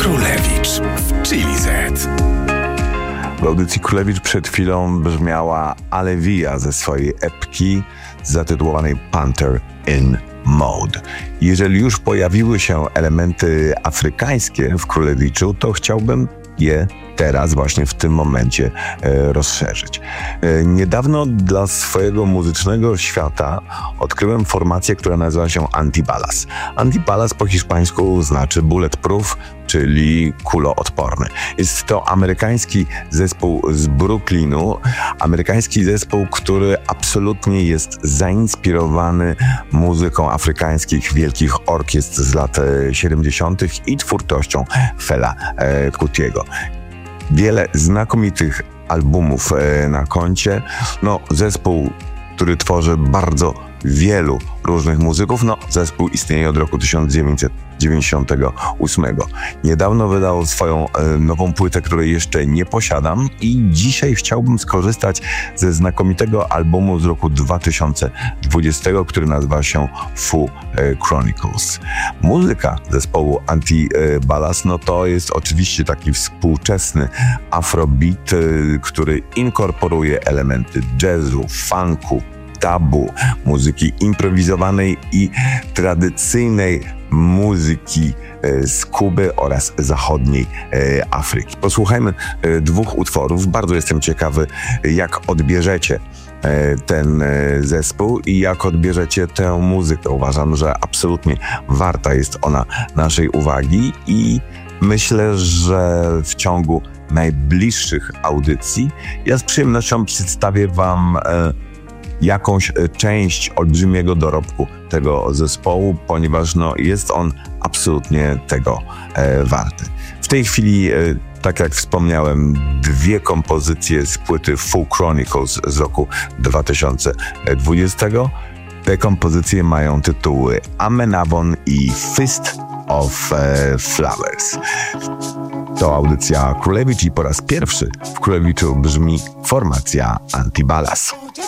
Królewicz w Chili Z. W audycji Królewicz przed chwilą brzmiała Alevia ze swojej epki zatytułowanej Panther in Mode. Jeżeli już pojawiły się elementy afrykańskie w Królewiczu, to chciałbym je teraz, właśnie w tym momencie rozszerzyć. Niedawno dla swojego muzycznego świata odkryłem formację, która nazywa się Antibalas. Antibalas po hiszpańsku znaczy bulletproof, czyli kuloodporny. Jest to amerykański zespół z Brooklynu, amerykański zespół, który absolutnie jest zainspirowany muzyką afrykańskich wielkich orkiestr z lat 70. i twórczością Fela Kutiego. Wiele znakomitych albumów na koncie. Zespół, który tworzy bardzo wielu różnych muzyków. Zespół istnieje od roku 1998. Niedawno wydał swoją nową płytę, której jeszcze nie posiadam i dzisiaj chciałbym skorzystać ze znakomitego albumu z roku 2020, który nazywa się Foo Chronicles. Muzyka zespołu Antibalas to jest oczywiście taki współczesny afrobeat, który inkorporuje elementy jazzu, funku, tabu, muzyki improwizowanej i tradycyjnej muzyki z Kuby oraz zachodniej Afryki. Posłuchajmy dwóch utworów. Bardzo jestem ciekawy, jak odbierzecie ten zespół i jak odbierzecie tę muzykę. Uważam, że absolutnie warta jest ona naszej uwagi i myślę, że w ciągu najbliższych audycji ja z przyjemnością przedstawię Wam jakąś część olbrzymiego dorobku tego zespołu, ponieważ jest on absolutnie tego warty. W tej chwili, tak jak wspomniałem, dwie kompozycje z płyty Foo Chronicles z roku 2020. Te kompozycje mają tytuły Amenavon i Fist of Flowers. To audycja Królewicz i po raz pierwszy w Królewiczu brzmi formacja Antibalas.